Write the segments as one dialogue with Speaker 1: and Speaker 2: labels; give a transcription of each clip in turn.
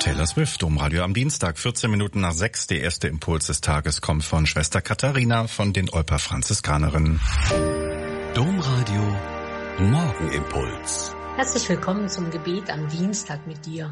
Speaker 1: Taylor Swift, Domradio am Dienstag, 14 Minuten nach 6. Der erste Impuls des Tages kommt von Schwester Katharina von den Olper Franziskanerinnen.
Speaker 2: Domradio Morgenimpuls.
Speaker 3: Herzlich willkommen zum Gebet am Dienstag mit dir.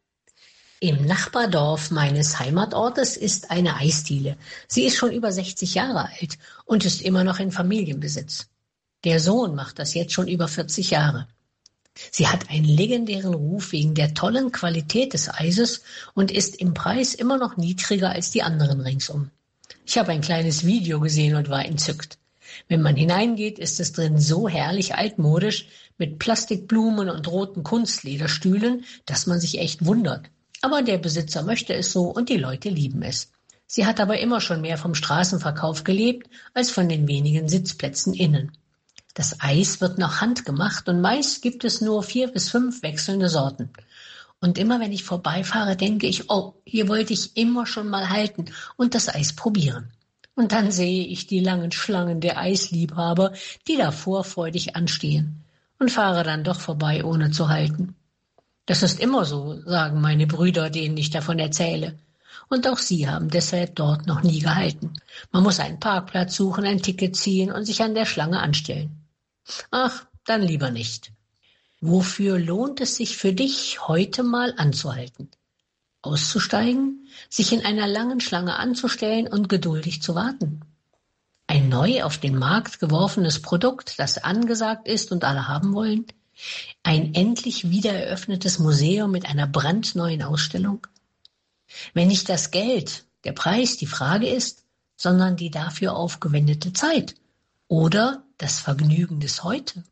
Speaker 3: Im Nachbardorf meines Heimatortes ist eine Eisdiele. Sie ist schon über 60 Jahre alt und ist immer noch in Familienbesitz. Der Sohn macht das jetzt schon über 40 Jahre. Sie hat einen legendären Ruf wegen der tollen Qualität des Eises und ist im Preis immer noch niedriger als die anderen ringsum. Ich habe ein kleines Video gesehen und war entzückt. Wenn man hineingeht, ist es drin so herrlich altmodisch mit Plastikblumen und roten Kunstlederstühlen, dass man sich echt wundert. Aber der Besitzer möchte es so und die Leute lieben es. Sie hat aber immer schon mehr vom Straßenverkauf gelebt als von den wenigen Sitzplätzen innen. Das Eis wird noch handgemacht und meist gibt es nur 4 bis 5 wechselnde Sorten. Und immer wenn ich vorbeifahre, denke ich, oh, hier wollte ich immer schon mal halten und das Eis probieren. Und dann sehe ich die langen Schlangen der Eisliebhaber, die da vorfreudig anstehen und fahre dann doch vorbei, ohne zu halten. Das ist immer so, sagen meine Brüder, denen ich davon erzähle. Und auch sie haben deshalb dort noch nie gehalten. Man muss einen Parkplatz suchen, ein Ticket ziehen und sich an der Schlange anstellen. Ach, dann lieber nicht. Wofür lohnt es sich für dich, heute mal anzuhalten? Auszusteigen, sich in einer langen Schlange anzustellen und geduldig zu warten? Ein neu auf den Markt geworfenes Produkt, das angesagt ist und alle haben wollen? Ein endlich wieder eröffnetes Museum mit einer brandneuen Ausstellung? Wenn nicht das Geld, der Preis die Frage ist, sondern die dafür aufgewendete Zeit oder das Vergnügen des Heute.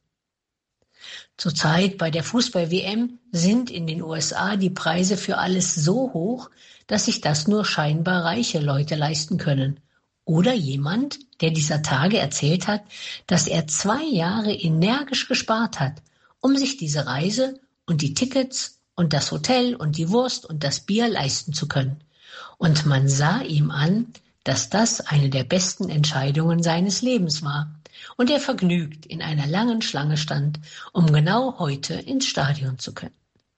Speaker 3: Zurzeit bei der Fußball-WM sind in den USA die Preise für alles so hoch, dass sich das nur scheinbar reiche Leute leisten können. Oder jemand, der dieser Tage erzählt hat, dass er 2 Jahre energisch gespart hat, um sich diese Reise und die Tickets und das Hotel und die Wurst und das Bier leisten zu können. Und man sah ihm an, dass das eine der besten Entscheidungen seines Lebens war. Und er vergnügt in einer langen Schlange stand, um genau heute ins Stadion zu können.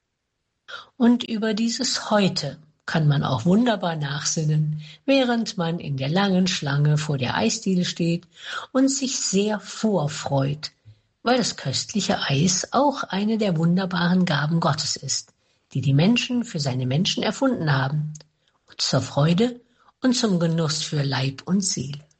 Speaker 3: Und über dieses Heute kann man auch wunderbar nachsinnen, während man in der langen Schlange vor der Eisdiele steht und sich sehr vorfreut, weil das köstliche Eis auch eine der wunderbaren Gaben Gottes ist, die die Menschen für seine Menschen erfunden haben, und zur Freude und zum Genuss für Leib und Seele.